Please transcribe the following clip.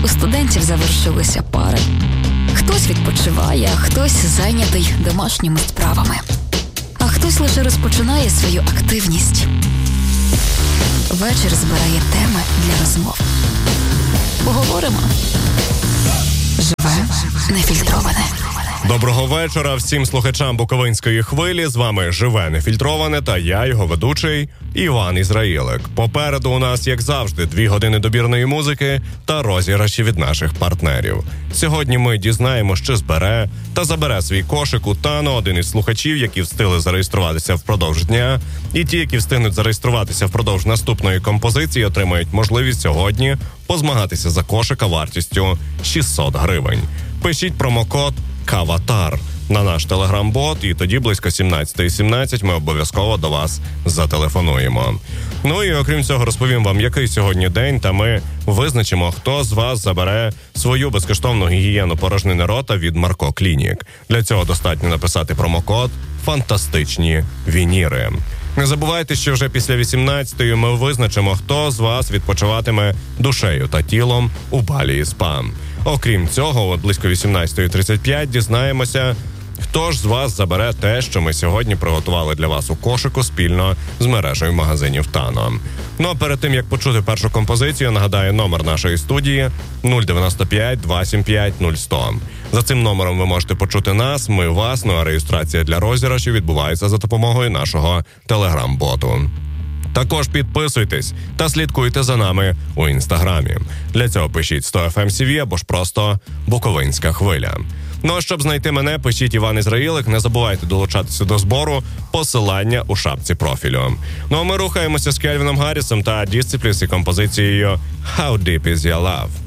У студентів завершилися пари. Хтось відпочиває, а хтось зайнятий домашніми справами. А хтось лише розпочинає свою активність. Вечір збирає теми для розмов. Поговоримо. Живе нефільтроване. Доброго вечора всім слухачам Буковинської хвилі. З вами Живе нефільтроване та я, його ведучий Іван Ізраїлик. Попереду у нас, як завжди, 2 години добірної музики та розіграші від наших партнерів. Сьогодні ми дізнаємо, що збере та забере свій кошик у Тано один із слухачів, які встигли зареєструватися впродовж дня. І ті, які встигнуть зареєструватися впродовж наступної композиції, отримають можливість сьогодні позмагатися за кошика вартістю 600 гривень. Пишіть промокод КАВАТАР на наш телеграм-бот, і тоді близько 17:17 ми обов'язково до вас зателефонуємо. Ну і окрім цього розповім вам, який сьогодні день, та ми визначимо, хто з вас забере свою безкоштовну гігієну порожнини рота від Марко Клінік. Для цього достатньо написати промокод «Фантастичні вініри». Не забувайте, що вже після 18-ї ми визначимо, хто з вас відпочиватиме душею та тілом у Балі СПА. Окрім цього, близько 18:35 дізнаємося, хто ж з вас забере те, що ми сьогодні приготували для вас у кошику спільно з мережею магазинів Тано. Ну а перед тим, як почути першу композицію, нагадаю номер нашої студії 095 275 0100. За цим номером ви можете почути нас, ми вас, ну а реєстрація для розіграшів відбувається за допомогою нашого телеграм-боту. Також підписуйтесь та слідкуйте за нами у Інстаграмі. Для цього пишіть 100FMCV або ж просто Буковинська хвиля. Ну а щоб знайти мене, пишіть Іван Ізраїлик, не забувайте долучатися до збору, посилання у шапці профілю. Ну а ми рухаємося з Кельвіном Гаррісом та Disciples і композицією «How Deep Is Your Love».